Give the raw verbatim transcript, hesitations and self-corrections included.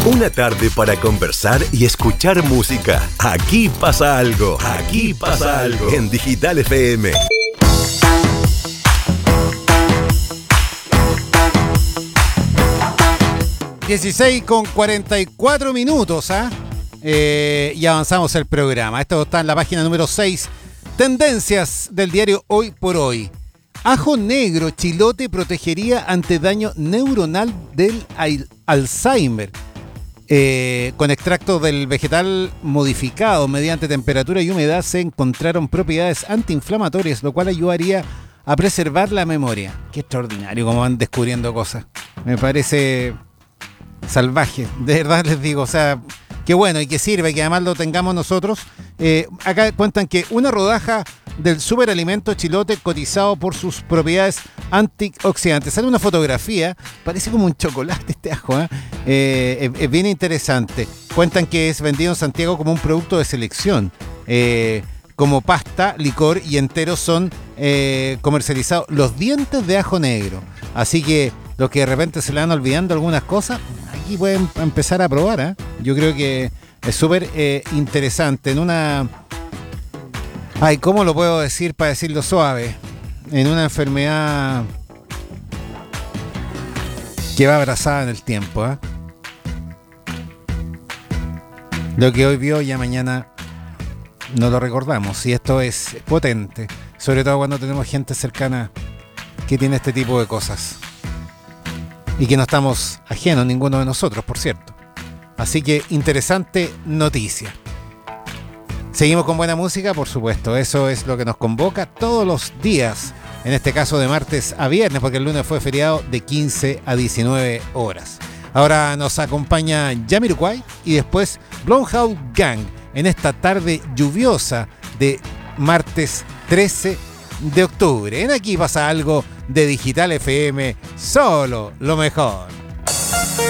Una tarde para conversar y escuchar música. Aquí pasa algo. Aquí pasa algo. En Digital F M. dieciséis con cuarenta y cuatro minutos, ¿ah? ¿eh? Eh, y avanzamos el programa. Esto está en la página número seis. Tendencias del diario Hoy por Hoy. Ajo negro chilote protegería ante daño neuronal del al- Alzheimer. Eh, con extracto del vegetal modificado mediante temperatura y humedad se encontraron propiedades antiinflamatorias, lo cual ayudaría a preservar la memoria. Qué extraordinario cómo van descubriendo cosas. Me parece salvaje, de verdad les digo, o sea, qué bueno y que sirve, que además lo tengamos nosotros. Eh, acá cuentan que una rodaja del superalimento chilote cotizado por sus propiedades antioxidantes. Sale una fotografía, parece como un chocolate este ajo, ¿eh? Eh, es, es bien interesante. Cuentan que es vendido en Santiago como un producto de selección. Eh, como pasta, licor y enteros son eh, comercializados los dientes de ajo negro. Así que los que de repente se le van olvidando algunas cosas, aquí pueden empezar a probar, ¿eh? Yo creo que es súper eh, interesante. En una... Ay, ¿cómo lo puedo decir para decirlo suave? En una enfermedad que va abrazada en el tiempo, ¿eh? Lo que hoy vio ya mañana no lo recordamos. Y esto es potente, sobre todo cuando tenemos gente cercana que tiene este tipo de cosas. Y que no estamos ajenos ninguno de nosotros, por cierto. Así que interesante noticia. Seguimos con buena música, por supuesto. Eso es lo que nos convoca todos los días. En este caso de martes a viernes, porque el lunes fue feriado de quince a diecinueve horas. Ahora nos acompaña Jamiroquai y después Blumhouse Gang en esta tarde lluviosa de martes trece de octubre. En Aquí pasa algo de Digital F M, solo lo mejor.